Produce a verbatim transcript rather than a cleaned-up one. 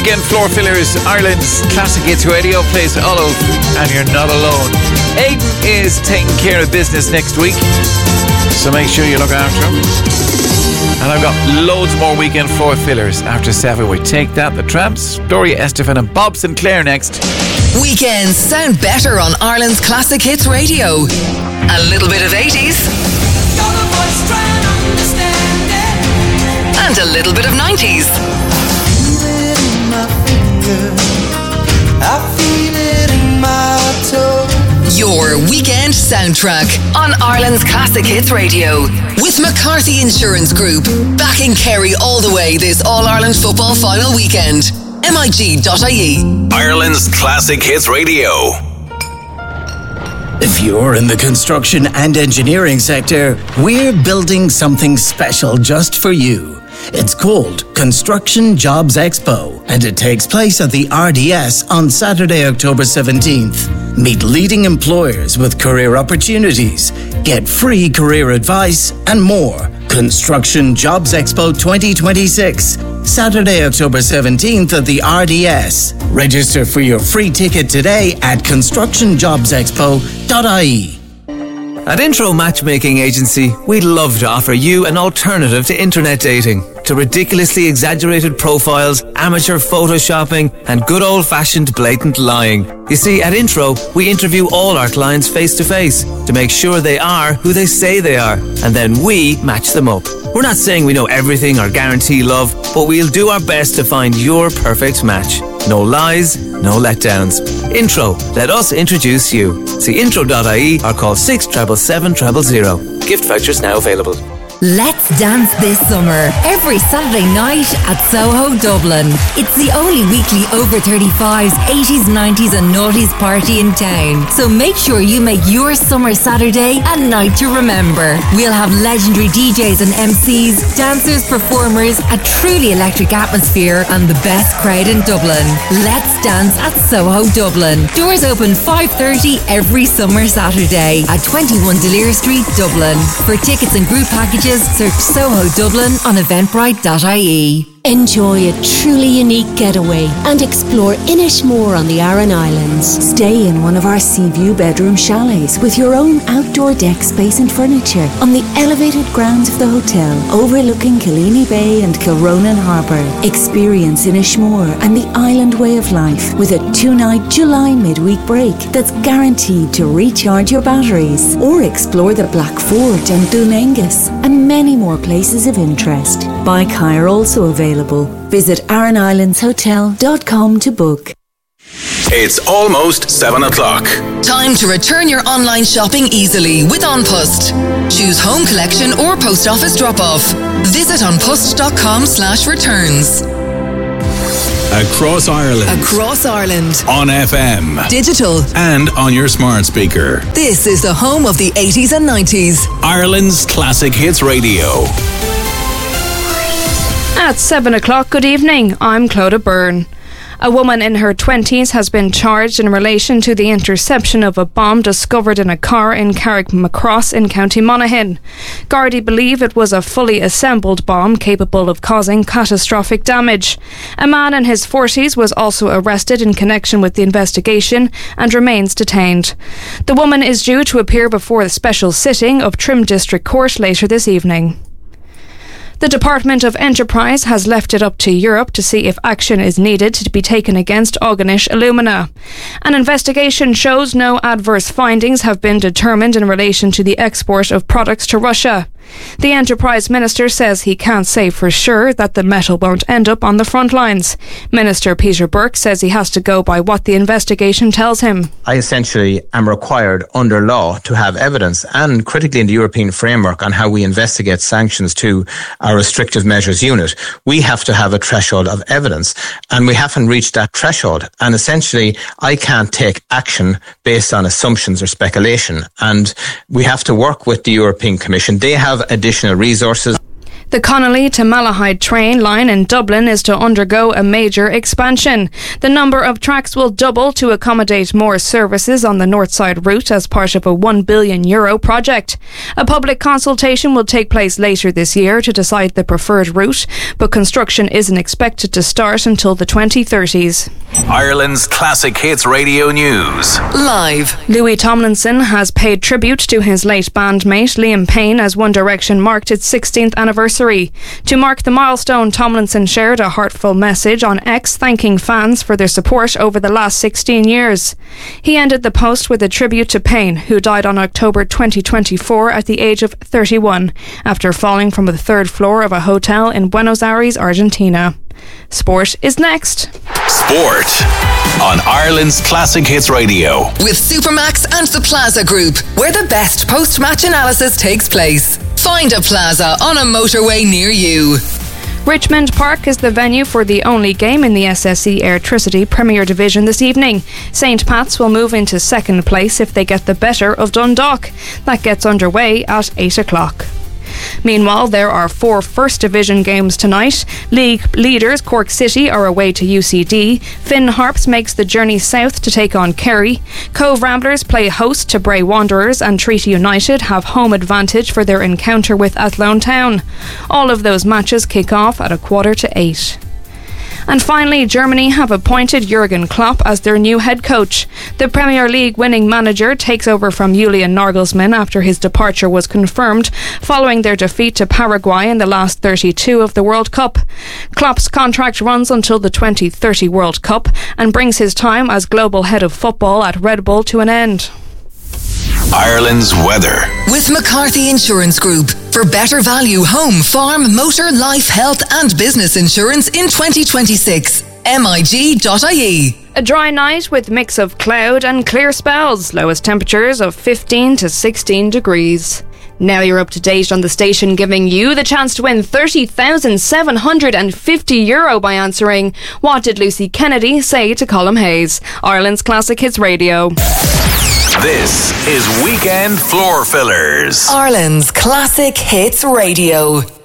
Weekend Floor Fillers, Ireland's classic hits radio, plays Olive, and you're not alone. Aidan is taking care of business next week, so make sure you look after him. And I've got loads more Weekend Floor Fillers after seven. We Take That, The Tramps, Doria Estefan and Bob Sinclair next. Weekends sound better on Ireland's classic hits radio. A little bit of eighties. And a little bit of nineties. Your weekend soundtrack on Ireland's classic hits radio with McCarthy Insurance Group, backing Kerry all the way this All-Ireland football final weekend. M I G dot I E. Ireland's classic hits radio. If you're in the construction and engineering sector, we're building something special just for you. It's called Construction Jobs Expo, and it takes place at the R D S on Saturday, October seventeenth. Meet leading employers with career opportunities, get free career advice, and more. Construction Jobs Expo twenty twenty-six, Saturday, October seventeenth at the R D S. Register for your free ticket today at construction jobs expo dot I E. At Intro Matchmaking Agency, we'd love to offer you an alternative to internet dating, to ridiculously exaggerated profiles, amateur photoshopping, and good old-fashioned blatant lying. You see, at Intro, we interview all our clients face-to-face to make sure they are who they say they are, and then we match them up. We're not saying we know everything or guarantee love, but we'll do our best to find your perfect match. No lies, no letdowns. Intro, let us introduce you. See intro dot I E or call six seven seven zero zero zero. Gift vouchers now available. Let's dance this summer, every Saturday night at Soho, Dublin. It's the only weekly over thirty-fives, eighties, nineties and noughties party in town. So make sure you make your summer Saturday a night to remember. We'll have legendary D Js and M Cs, dancers, performers, a truly electric atmosphere and the best crowd in Dublin. Let's dance at Soho, Dublin. Doors open five thirty every summer Saturday at twenty-one Delir Street, Dublin. For tickets and group packages, search Soho Dublin on eventbrite dot I E. Enjoy a truly unique getaway and explore Inishmore on the Aran Islands. Stay in one of our sea view bedroom chalets with your own outdoor deck space and furniture on the elevated grounds of the hotel overlooking Killeen Bay and Kilronan Harbour. Experience Inishmore and the island way of life with a two-night July midweek break that's guaranteed to recharge your batteries. Or explore the Black Fort and Dunangus and many more places of interest. Bike hire also available. Visit aran islands hotel dot com to book. It's almost seven o'clock. Time to return your online shopping easily with OnPost. Choose home collection or post office drop-off. Visit onpost dot com slash returns. Across Ireland. Across Ireland. On F M. Digital. And on your smart speaker. This is the home of the eighties and nineties. Ireland's classic hits radio. At seven o'clock, good evening, I'm Clodagh Byrne. A woman in her twenties has been charged in relation to the interception of a bomb discovered in a car in Carrickmacross in County Monaghan. Gardaí believe it was a fully assembled bomb capable of causing catastrophic damage. A man in his forties was also arrested in connection with the investigation and remains detained. The woman is due to appear before the special sitting of Trim District Court later this evening. The Department of Enterprise has left it up to Europe to see if action is needed to be taken against Aughanish Alumina. An investigation shows no adverse findings have been determined in relation to the export of products to Russia. The Enterprise Minister says he can't say for sure that the metal won't end up on the front lines. Minister Peter Burke says he has to go by what the investigation tells him. I essentially am required under law to have evidence, and critically in the European framework on how we investigate sanctions to our restrictive measures unit, we have to have a threshold of evidence, and we haven't reached that threshold. And essentially, I can't take action based on assumptions or speculation, and we have to work with the European Commission. They have additional resources. The Connolly to Malahide train line in Dublin is to undergo a major expansion. The number of tracks will double to accommodate more services on the North Side route as part of a one billion euro project. A public consultation will take place later this year to decide the preferred route, but construction isn't expected to start until the twenty thirties. Ireland's Classic Hits Radio News. Live. Louis Tomlinson has paid tribute to his late bandmate Liam Payne as One Direction marked its sixteenth anniversary. To mark the milestone, Tomlinson shared a heartfelt message on X thanking fans for their support over the last sixteen years. He ended the post with a tribute to Payne, who died on October twenty twenty-four at the age of thirty-one after falling from the third floor of a hotel in Buenos Aires, Argentina. Sport is next. Sport on Ireland's Classic Hits Radio. With Supermax and the Plaza Group, where the best post-match analysis takes place. Find a Plaza on a motorway near you. Richmond Park is the venue for the only game in the S S E Airtricity Premier Division this evening. Saint Pat's will move into second place if they get the better of Dundalk. That gets underway at eight o'clock. Meanwhile, there are four First Division games tonight. League leaders Cork City are away to U C D. Finn Harps makes the journey south to take on Kerry. Cove Ramblers play host to Bray Wanderers, and Treaty United have home advantage for their encounter with Athlone Town. All of those matches kick off at a quarter to eight. And finally, Germany have appointed Jurgen Klopp as their new head coach. The Premier League winning manager takes over from Julian Nagelsmann after his departure was confirmed, following their defeat to Paraguay in the last thirty-two of the World Cup. Klopp's contract runs until the twenty thirty World Cup and brings his time as global head of football at Red Bull to an end. Ireland's weather. With McCarthy Insurance Group. For better value home, farm, motor, life, health and business insurance in twenty twenty-six. M I G dot I E. A dry night with mix of cloud and clear spells. Lowest temperatures of fifteen to sixteen degrees. Now you're up to date on the station, giving you the chance to win thirty thousand seven hundred fifty euro by answering What Did Lucy Kennedy Say to Colm Hayes? Ireland's Classic Hits Radio. This is Weekend Floor Fillers. Ireland's Classic Hits Radio.